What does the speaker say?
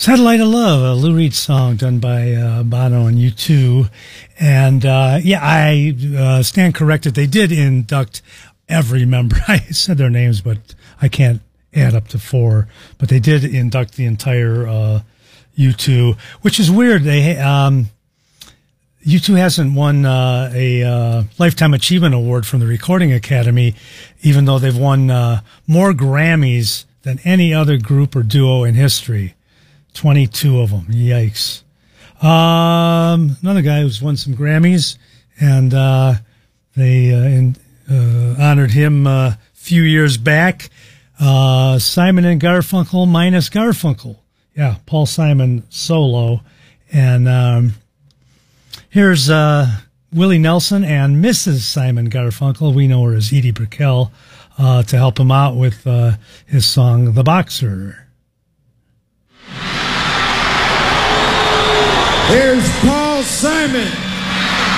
Satellite of Love, a Lou Reed song done by Bono and U2. And yeah, I stand corrected. They did induct every member. I said their names, but I can't add up to 4. But they did induct the entire U2, which is weird. They U2 hasn't won a Lifetime Achievement Award from the Recording Academy, even though they've won more Grammys than any other group or duo in history. 22 of them. Yikes. Another guy who's won some Grammys, and they honored him a few years back. Simon and Garfunkel minus Garfunkel. Yeah, Paul Simon solo. And here's Willie Nelson and Mrs. Simon Garfunkel. We know her as Edie Brickell, to help him out with his song, The Boxer. Here's Paul Simon.